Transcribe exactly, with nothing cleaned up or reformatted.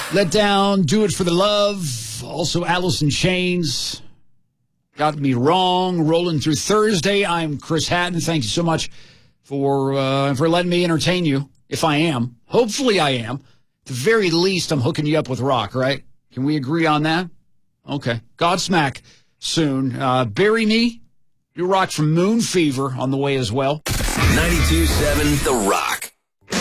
Let Down, Do It for the Love. Also, Alice in Chains. Got Me Wrong. Rolling through Thursday. I'm Chris Hatton. Thank you so much for uh, for letting me entertain you, if I am. Hopefully I am. At the very least, I'm hooking you up with rock, right? Can we agree on that? Okay. Godsmack soon. Uh, Bury Me. New rock from Moon Fever on the way as well. ninety-two point seven The Rock.